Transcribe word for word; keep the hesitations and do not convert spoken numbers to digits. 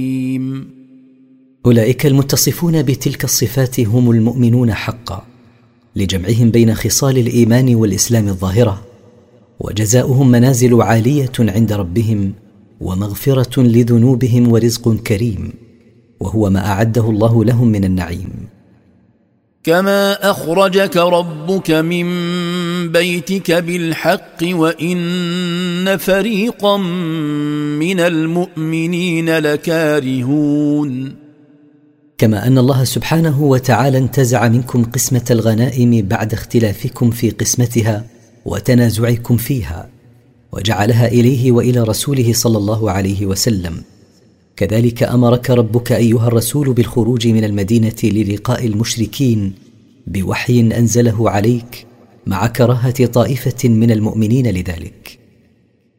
أولئك المتصفون بتلك الصفات هم المؤمنون حقا، لجمعهم بين خصال الإيمان والإسلام الظاهرة، وجزاؤهم منازل عالية عند ربهم ومغفرة لذنوبهم ورزق كريم، وهو ما أعده الله لهم من النعيم. كما أخرجك ربك من بيتك بالحق وإن فريقا من المؤمنين لكارهون. كما أن الله سبحانه وتعالى انتزع منكم قسمة الغنائم بعد اختلافكم في قسمتها وتنازعكم فيها، وجعلها إليه وإلى رسوله صلى الله عليه وسلم، كذلك أمرك ربك أيها الرسول بالخروج من المدينة للقاء المشركين بوحي أنزله عليك مع كراهة طائفة من المؤمنين لذلك.